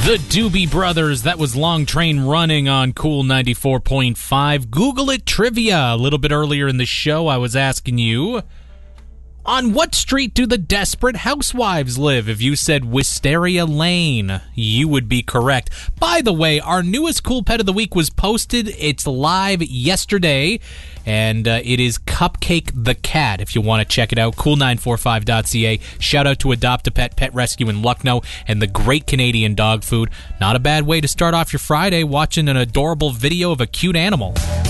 The Doobie Brothers, that was Long Train Running on Cool 94.5. Google it trivia. A little bit earlier in the show, I was asking you, on what street do the Desperate Housewives live? If you said Wisteria Lane, you would be correct. By the way, our newest Cool Pet of the Week was posted. It's live yesterday, and it is Cupcake the Cat. If you want to check it out, cool945.ca. Shout out to Adopt a Pet, Pet Rescue in Lucknow, and the Great Canadian Dog Food. Not a bad way to start off your Friday, watching an adorable video of a cute animal.